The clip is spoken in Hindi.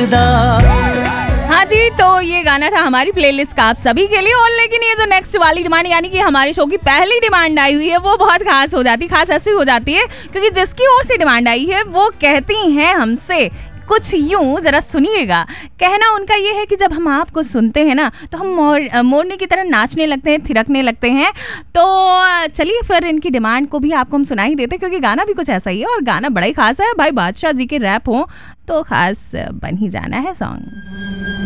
जुदा। हाँ जी, तो ये गाना था हमारी प्लेलिस्ट का आप सभी के लिए। और लेकिन ये जो नेक्स्ट वाली डिमांड यानी कि हमारे शो की पहली डिमांड आई हुई है वो बहुत खास हो जाती, खास ऐसी हो जाती है क्योंकि जिसकी ओर से डिमांड आई है वो कहती हैं हमसे कुछ यूं, जरा सुनिएगा। कहना उनका ये है कि जब हम आपको सुनते हैं ना तो हम मोरनी की तरह नाचने लगते हैं, थिरकने लगते हैं। तो चलिए फिर इनकी डिमांड को भी आपको हम सुना ही देते क्योंकि गाना भी कुछ ऐसा ही है और गाना बड़ा ही खास है। भाई बादशाह जी के रैप हो तो खास बन ही जाना है सॉन्ग।